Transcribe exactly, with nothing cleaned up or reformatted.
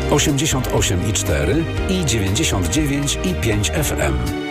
osiemdziesiąt osiem i cztery i dziewięćdziesiąt dziewięć i pięć F M.